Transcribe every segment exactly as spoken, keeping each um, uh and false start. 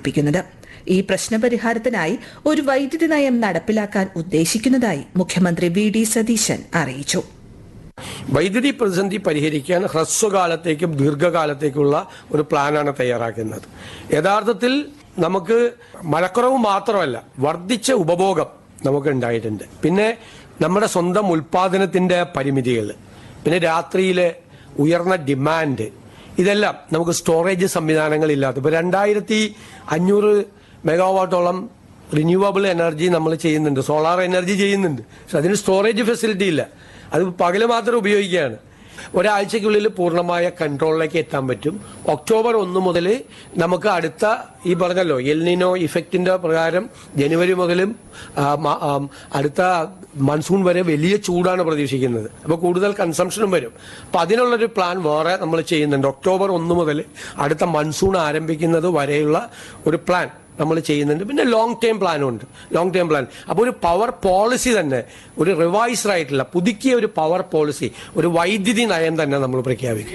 ഉൽപ്പാദിപ്പിക്കുന്നത്. ഈ പ്രശ്നപരിഹാരത്തിനായി ഒരു വൈദ്യുതി നയം നടപ്പിലാക്കാൻ ഉദ്ദേശിക്കുന്നതായി മുഖ്യമന്ത്രി വി ഡി സതീശൻ അറിയിച്ചു. വൈദ്യുതി പ്രതിസന്ധി പരിഹരിക്കാൻ ഹ്രസ്വകാലത്തേക്കും ദീർഘകാലത്തേക്കുള്ള ഒരു പ്ലാനാണ് തയ്യാറാക്കുന്നത്. യഥാർത്ഥത്തിൽ നമുക്ക് മഴക്കുറവ് മാത്രമല്ല, വർദ്ധിച്ച ഉപഭോഗം നമുക്ക് ഉണ്ടായിട്ടുണ്ട്. പിന്നെ നമ്മുടെ സ്വന്തം ഉൽപാദനത്തിന്റെ പരിമിതികൾ, പിന്നെ രാത്രിയിലെ ഉയർന്ന ഡിമാൻഡ്, ഇതെല്ലാം നമുക്ക് സ്റ്റോറേജ് സംവിധാനങ്ങൾ ഇല്ലാത്ത ഇപ്പോൾ രണ്ടായിരത്തി അഞ്ഞൂറ് മെഗാവാട്ടോളം റിന്യൂവബിൾ എനർജി നമ്മൾ ചെയ്യുന്നുണ്ട്, സോളാർ എനർജി ചെയ്യുന്നുണ്ട്. പക്ഷെ അതിന് സ്റ്റോറേജ് ഫെസിലിറ്റി ഇല്ല. അത് പകല് മാത്രം ഉപയോഗിക്കുകയാണ്. ഒരാഴ്ചക്കുള്ളിൽ പൂർണ്ണമായ കൺട്രോളിലേക്ക് എത്താൻ പറ്റും. ഒക്ടോബർ ഒന്ന് മുതൽ നമുക്ക് അടുത്ത ഈ പറഞ്ഞല്ലോ എൽനിനോ ഇഫക്റ്റിന്റെ പ്രകാരം ജനുവരി മുതലും അടുത്ത മൺസൂൺ വരെ വലിയ ചൂടാണ് പ്രതീക്ഷിക്കുന്നത്. അപ്പോൾ കൂടുതൽ കൺസംഷനും വരും. അപ്പം അതിനുള്ളൊരു പ്ലാൻ വേറെ നമ്മൾ ചെയ്യുന്നുണ്ട്. ഒക്ടോബർ ഒന്ന് മുതൽ അടുത്ത മൺസൂൺ ആരംഭിക്കുന്നത് വരെയുള്ള ഒരു പ്ലാൻ നമ്മൾ ചെയ്യുന്നുണ്ട്. പിന്നെ ലോങ് ടേം പ്ലാനും ഉണ്ട്. ലോങ് ടേം പ്ലാൻ അപ്പോൾ ഒരു പവർ പോളിസി തന്നെ, ഒരു റിവൈസ്ഡ് ആയിട്ടുള്ള പുതുക്കിയ ഒരു പവർ പോളിസി, ഒരു വൈദ്യുതി നയം തന്നെ നമ്മൾ പ്രഖ്യാപിക്കും.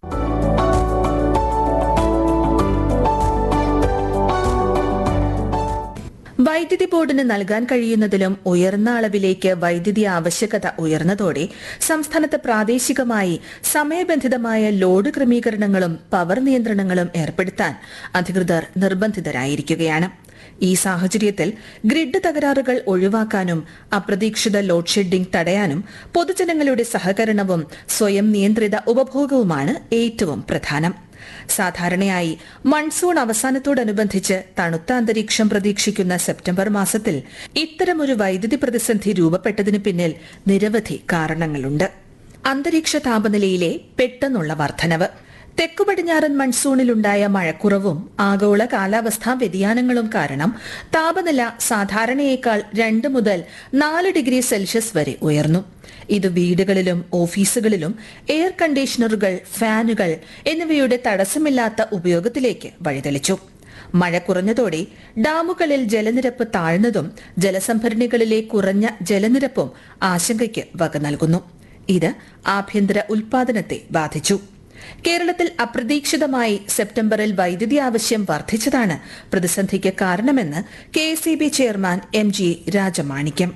വൈദ്യുതി ബോർഡിന് നൽകാൻ കഴിയുന്നതിലും ഉയർന്ന അളവിലേക്ക് വൈദ്യുതി ആവശ്യകത ഉയർന്നതോടെ സംസ്ഥാനത്ത് പ്രാദേശികമായി സമയബന്ധിതമായ ലോഡ് ക്രമീകരണങ്ങളും പവർ നിയന്ത്രണങ്ങളും ഏർപ്പെടുത്താൻ അധികൃതർ നിർബന്ധിതരായിരിക്കുകയാണ്. ഈ സാഹചര്യത്തിൽ ഗ്രിഡ് തകരാറുകൾ ഒഴിവാക്കാനും അപ്രതീക്ഷിത ലോഡ് ഷെഡിംഗ് തടയാനും പൊതുജനങ്ങളുടെ സഹകരണവും സ്വയം നിയന്ത്രിത ഉപഭോഗവുമാണ് ഏറ്റവും പ്രധാനം. സാധാരണയായി മൺസൂൺ അവസാനത്തോടനുബന്ധിച്ച് തണുത്ത അന്തരീക്ഷം പ്രതീക്ഷിക്കുന്ന സെപ്റ്റംബർ മാസത്തിൽ ഇത്തരമൊരു വൈദ്യുതി പ്രതിസന്ധി രൂപപ്പെട്ടതിന് പിന്നിൽ നിരവധി കാരണങ്ങളുണ്ട്. അന്തരീക്ഷ താപനിലയിലെ പെട്ടെന്നുള്ള വർധനവ്, തെക്കു പടിഞ്ഞാറൻ മൺസൂണിലുണ്ടായ മഴക്കുറവും ആഗോള കാലാവസ്ഥാ വ്യതിയാനങ്ങളും കാരണം താപനില സാധാരണയേക്കാൾ രണ്ട് മുതൽ നാല് ഡിഗ്രി സെൽഷ്യസ് വരെ ഉയർന്നു. ഇത് വീടുകളിലും ഓഫീസുകളിലും എയർ കണ്ടീഷണറുകൾ, ഫാനുകൾ എന്നിവയുടെ തടസ്സമില്ലാത്ത ഉപയോഗത്തിലേക്ക് വഴിതെളിച്ചു. മഴ കുറഞ്ഞതോടെ ഡാമുകളിൽ ജലനിരപ്പ് താഴ്ന്നതും ജലസംഭരണികളിലെ കുറഞ്ഞ ജലനിരപ്പും ആശങ്കയ്ക്ക് വക നൽകുന്നു. ഇത് ആഭ്യന്തര ഉൽപാദനത്തെ ബാധിച്ചു. കേരളത്തിൽ അപ്രതീക്ഷിതമായി സെപ്റ്റംബറിൽ വൈദ്യുതി ആവശ്യം വർദ്ധിച്ചതാണ് പ്രതിസന്ധിക്ക് കാരണമെന്ന് K S E B chairman M G Rajamanikyam.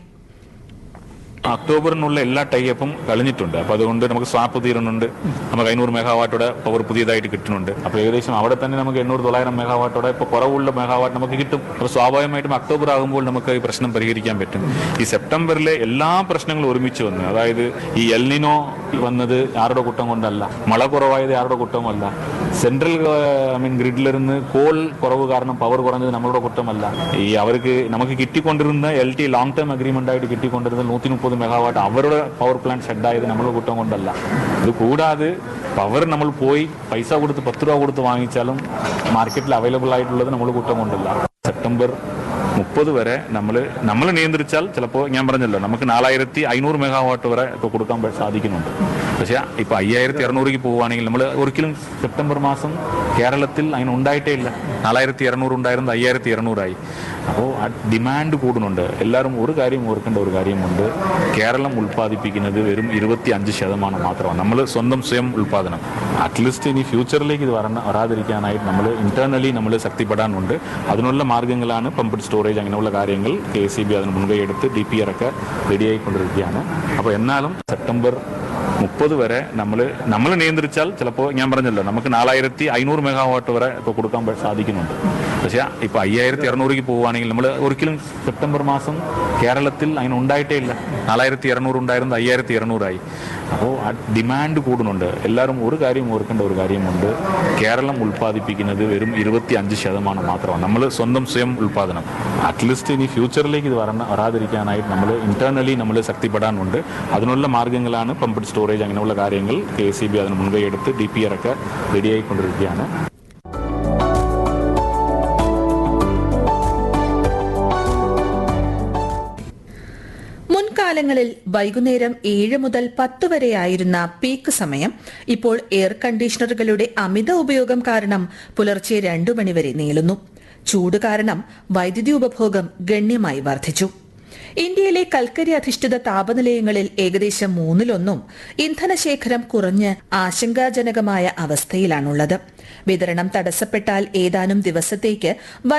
ഒക്ടോബറിനുള്ള എല്ലാ ടൈപ്പും കഴിഞ്ഞിട്ടുണ്ട്. അപ്പോൾ അതുകൊണ്ട് നമുക്ക് സ്വാപ്പ് തീരുന്നുണ്ട്. നമുക്ക് അഞ്ഞൂറ് മെഗാവാട്ടോടെ പവർ പുതിയതായിട്ട് കിട്ടുന്നുണ്ട്. അപ്പോൾ ഏകദേശം അവിടെ തന്നെ നമുക്ക് എണ്ണൂറ് തൊള്ളായിരം മെഗാവാട്ടോടെ ഇപ്പോൾ കുറവുള്ള മെഗാവാട്ട് നമുക്ക് കിട്ടും. അപ്പോൾ സ്വാഭാവികമായിട്ടും ഒക്ടോബർ ആകുമ്പോൾ നമുക്ക് ഈ പ്രശ്നം പരിഹരിക്കാൻ പറ്റും. ഈ സെപ്റ്റംബറിലെ എല്ലാ പ്രശ്നങ്ങളും ഒരുമിച്ച് വന്നു. അതായത് ഈ എൽനിനോ വന്നത് ആരുടെ കുറ്റം കൊണ്ടല്ല, മഴ കുറവായത് ആരുടെ കുറ്റമല്ല, സെൻട്രൽ ഐ മീൻ ഗ്രിഡിലിരുന്ന് കോൾ കുറവ് കാരണം പവർ കുറഞ്ഞത് നമ്മളുടെ കുറ്റമല്ല. ഈ അവർക്ക് നമുക്ക് കിട്ടിക്കൊണ്ടിരുന്ന L T long term agreement ആയിട്ട് കിട്ടിക്കൊണ്ടിരുന്ന നൂറ്റി മുപ്പത് മെഗാവാട്ട് അവരുടെ പവർ പ്ലാന്റ് ഷെഡായത് നമ്മളുടെ കുറ്റം കൊണ്ടല്ല. ഇത് കൂടാതെ പവർ നമ്മൾ പോയി പൈസ കൊടുത്ത് പത്ത് രൂപ കൊടുത്ത് വാങ്ങിച്ചാലും മാർക്കറ്റിൽ അവൈലബിൾ ആയിട്ടുള്ളത് നമ്മൾ കുറ്റം കൊണ്ടല്ല. സെപ്റ്റംബർ മുപ്പത് വരെ നമ്മൾ നമ്മൾ നിയന്ത്രിച്ചാൽ ചിലപ്പോൾ ഞാൻ പറഞ്ഞല്ലോ നമുക്ക് നാലായിരത്തി അഞ്ഞൂറ് മെഗാവാട്ട് വരെ ഇപ്പോൾ കൊടുക്കാൻ സാധിക്കുന്നുണ്ട്. പക്ഷേ ഇപ്പോൾ അയ്യായിരത്തി അറുന്നൂറിലേക്ക് പോവുകയാണെങ്കിൽ നമ്മൾ ഒരിക്കലും സെപ്റ്റംബർ മാസം കേരളത്തിൽ അതിന് ഉണ്ടായിട്ടേ ഇല്ല. നാലായിരത്തി ഇരുന്നൂറ് ഉണ്ടായിരുന്നത് അയ്യായിരത്തി ഇരുന്നൂറായി. അപ്പോൾ ആ ഡിമാൻഡ് കൂടുന്നുണ്ട്. എല്ലാവരും ഒരു കാര്യം ഓർക്കേണ്ട ഒരു കാര്യമുണ്ട്, കേരളം ഉൽപ്പാദിപ്പിക്കുന്നത് വെറും ഇരുപത്തി അഞ്ച് ശതമാനം മാത്രമാണ്. നമ്മൾ സ്വന്തം സ്വയം ഉൽപ്പാദനം. അറ്റ്ലീസ്റ്റ് ഇനി ഫ്യൂച്ചറിലേക്ക് ഇത് വരണ വരാതിരിക്കാനായിട്ട് നമ്മൾ ഇന്റേണലി നമ്മൾ ശക്തിപ്പെടാനുണ്ട്. അതിനുള്ള മാർഗ്ഗങ്ങളാണ് പമ്പ്ഡ് സ്റ്റോറേജ്, അങ്ങനെയുള്ള കാര്യങ്ങൾ കെ എസ് ഇ ബി അതിന് മുൻകൈ എടുത്ത് ഡി പി ആർ ഒക്കെ റെഡിയായിക്കൊണ്ടിരിക്കുകയാണ്. അപ്പോൾ എന്നാലും സെപ്റ്റംബർ മുപ്പത് വരെ നമ്മൾ നമ്മൾ നിയന്ത്രിച്ചാൽ ചിലപ്പോൾ ഞാൻ പറഞ്ഞല്ലോ നമുക്ക് നാലായിരത്തി അഞ്ഞൂറ് മെഗാവാട്ട് വരെ ഇപ്പോൾ കൊടുക്കാൻ സാധിക്കുന്നുണ്ട്. പക്ഷേ ഇപ്പോൾ അയ്യായിരത്തി അറുന്നൂറിലേക്ക് പോവുകയാണെങ്കിൽ നമ്മൾ ഒരിക്കലും സെപ്റ്റംബർ മാസം കേരളത്തിൽ അതിന് ഉണ്ടായിട്ടേ ഇല്ല. നാലായിരത്തി ഇരുന്നൂറ് ഉണ്ടായിരുന്നത് അയ്യായിരത്തി ഇരുന്നൂറായി. അപ്പോൾ ആ ഡിമാൻഡ് കൂടുന്നുണ്ട്. എല്ലാവരും ഒരു കാര്യം ഓർക്കേണ്ട ഒരു കാര്യമുണ്ട്, കേരളം ഉൽപ്പാദിപ്പിക്കുന്നത് വെറും ഇരുപത്തി അഞ്ച് ശതമാനം മാത്രമാണ്. നമ്മൾ സ്വന്തം സ്വയം ഉൽപ്പാദനം. അറ്റ്ലീസ്റ്റ് ഇനി ഫ്യൂച്ചറിലേക്ക് ഇത് വരണ വരാതിരിക്കാനായിട്ട് നമ്മൾ ഇന്റേണലി നമ്മൾ ശക്തിപ്പെടാനുണ്ട്. അതിനുള്ള മാർഗ്ഗങ്ങളാണ് പമ്പ്ഡ് സ്റ്റോറേജ്, അങ്ങനെയുള്ള കാര്യങ്ങൾ കെ എസ് ഇ ബി അതിന് മുൻകൈ എടുത്ത് ഡി പി ആർ ഒക്കെ റെഡിയായിക്കൊണ്ടിരിക്കുകയാണ്. മുൻകാലങ്ങളിൽ വൈകുന്നേരം ഏഴ് മുതൽ പത്ത് വരെയായിരുന്ന പീക്ക് സമയം ഇപ്പോൾ എയർ കണ്ടീഷണറുകളുടെ അമിത ഉപയോഗം കാരണം പുലർച്ചെ രണ്ടു മണിവരെ നീളുന്നു. ചൂട് കാരണം വൈദ്യുതി ഉപഭോഗം ഗണ്യമായി വർദ്ധിച്ചു. ഇന്ത്യയിലെ കൽക്കരി അധിഷ്ഠിത താപനിലയങ്ങളിൽ ഏകദേശം മൂന്നിലൊന്നും ഇന്ധനശേഖരം കുറഞ്ഞ് ആശങ്കാജനകമായ അവസ്ഥയിലാണുള്ളത്. വിതരണം തടസ്സപ്പെട്ടാൽ ഏതാനും ദിവസത്തേക്ക്